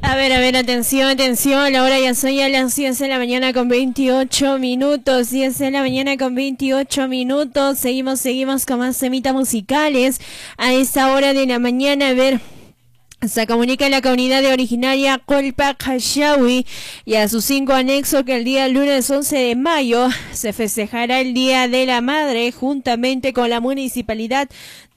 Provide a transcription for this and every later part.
A ver, atención, atención, la hora ya son ya las 10 de la mañana con 28 minutos, 10 de la mañana con 28 minutos, seguimos con más temitas musicales a esta hora de la mañana. A ver, se comunica la comunidad de originaria Colpa Cachaui y a sus 5 anexos que el día lunes 11 de mayo se festejará el Día de la Madre juntamente con la municipalidad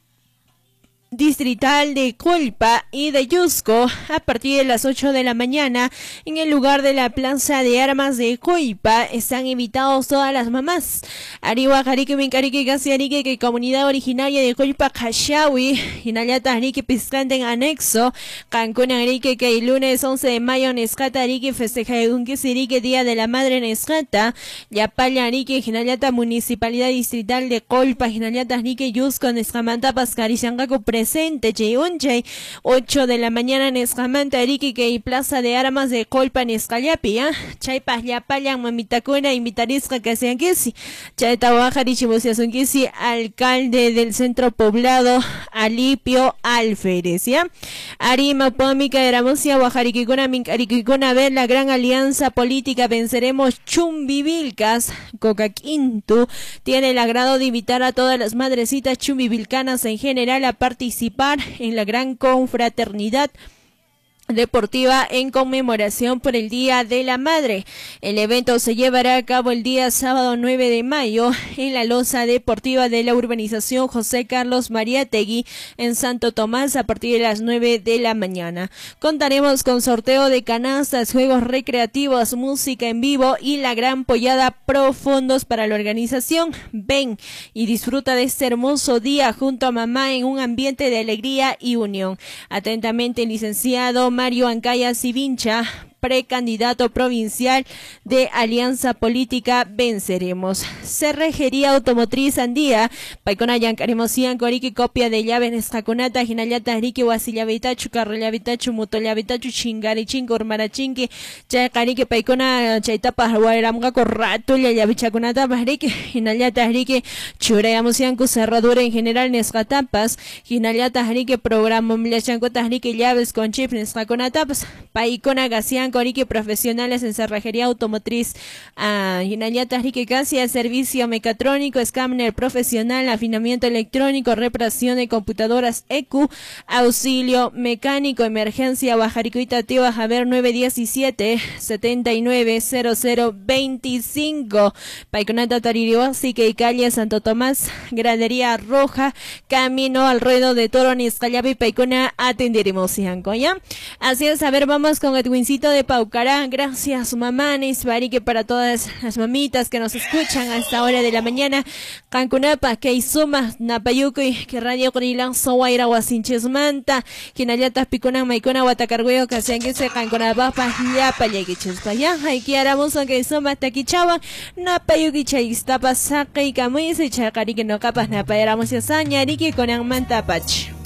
distrital de Colpa y de Yusco a partir de las 8 de la mañana en el lugar de la Plaza de Armas de Colpa. Están invitados todas las mamás. Ariwa Jarique Mincarique Casi Arique que comunidad originaria de Colpa Cachaui y Nayata Arique Piscante en anexo Cancún Arique que el lunes 11 de mayo Nescata Arique festeja Arique Día de la Madre Nescata Yapaya Arique Ginayata Municipalidad Distrital de Colpa Ginayata Arique Yusco Nescamanta Pascarishangaco presente, 8 de la mañana en Escamanta, Arique, y Plaza de Armas de Colpa, en Escallapi, Chaypas, Yapayan, Mamitacuna, Invitarisca, que sean Kisi, Chayta, Oaxaca, Chibusiasunquisi, alcalde del centro poblado, Alipio Alférez, Arima, Pómica, Eramosia, Oaxariquicuna, Mincariquicuna, ver la gran alianza política, venceremos Chumbivilcas, Cocaquintu, tiene el agrado de invitar a todas las madrecitas chumbivilcanas en general a participar en la gran confraternidad deportiva en conmemoración por el Día de la Madre. El evento se llevará a cabo el día sábado 9 de mayo en la loza deportiva de la urbanización José Carlos Mariátegui en Santo Tomás a partir de las 9 de la mañana. Contaremos con sorteo de canastas, juegos recreativos, música en vivo y la gran pollada pro fondos para la organización. Ven y disfruta de este hermoso día junto a mamá en un ambiente de alegría y unión. Atentamente, el licenciado Mario Ancaya Sivincha, precandidato provincial de Alianza Política Venceremos. Cerrejería Automotriz Andía, Paicona Yancaremosian, Coriqui, copia de llaves Nescacunata, Ginayata, Rique, Huasillavitachu, Carrollavitachu, Mutollavitachu, Chingarichinco, Urmarachinque, Chacarique, Paicona, Chaitapa, Guairamga, Corrato, Yavichacunata, Rique, Ginayata, Rique, Churayamosianco, cerradura en general, Nescatapas, Ginayata, Rique, programa, Mlachancota, Rique, llaves con chip, Nescacunatapas, Paicona, Gasian, Corique, profesionales en cerrajería automotriz, Ginayata Rique Casi, servicio mecatrónico, escáner profesional, afinamiento electrónico, reparación de computadoras EQ, auxilio mecánico, emergencia, Bajaricuita, Tío Javier 917 790025, Paiconata Taririhuasi, que calle Santo Tomás, gradería roja, camino al ruedo de Toro, Niscallapi, Paicona, atenderemos, ¿ya? Así es, a ver, vamos con Edwincito de Paucará. Gracias, mamá Nisbarique, para todas las mamitas que nos escuchan a esta hora de la mañana. Cancunapa, que isuma, Napayuki, que radio Corilan, Soaira, Guasinchesmanta, Quinayatas, Picuna, Maicona, Guatacargueo, que sean que se Cancunapa, Yapa, Yaquichespa, ya, hay que haramos que isuma, Taquichava, Napayuki, Chaistapa, Saca y Camuise, Chacarique, no capas, Napayaramos y Asaña, Rique, con Amantapach.